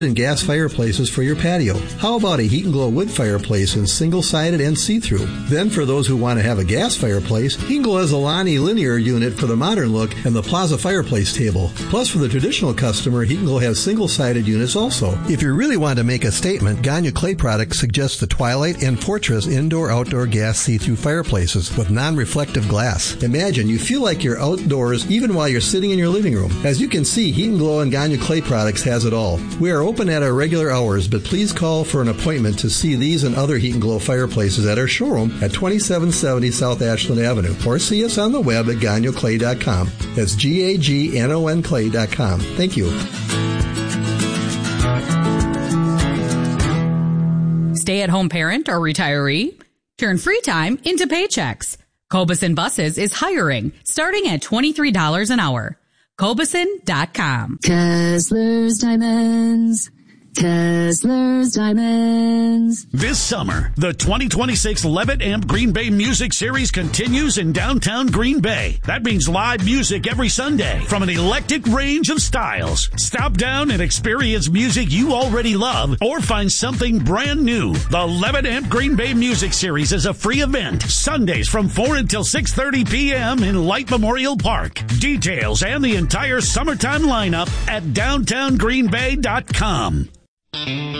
and gas fireplaces for your patio. How about a Heat and Glow wood fireplace in single-sided and see-through? Then for those who want to have a gas fireplace, Heat and Glow has a Lonnie linear unit for the modern look and the Plaza fireplace table. Plus for the traditional customer, Heat and Glow has single-sided units also. If you really want to make a statement, Gagnon Clay Products suggests the Twilight and Fortress indoor-outdoor gas see-through fireplaces with non-reflective glass. Imagine you feel like you're outdoors even while you're sitting in your living room. As you can see, Heat and Glow and Gagnon Clay Products has it all. We are open at our regular hours, but please call for an appointment to see these and other Heat and Glow fireplaces at our showroom at 2770 South Ashland Avenue, or see us on the web at GagnonClay.com. That's GAGNON Clay.com. Thank you. Stay-at-home parent or retiree? Turn free time into paychecks. Cobeson Buses is hiring, starting at $23 an hour. Cobeson.com. Kessler's Diamonds. Kessler's Diamonds. This summer, the 2026 Levitt Amp Green Bay Music Series continues in downtown Green Bay. That means live music every Sunday from an eclectic range of styles. Stop down and experience music you already love or find something brand new. The Levitt Amp Green Bay Music Series is a free event. Sundays from 4 until 6:30 p.m. in Light Memorial Park. Details and the entire summertime lineup at downtowngreenbay.com.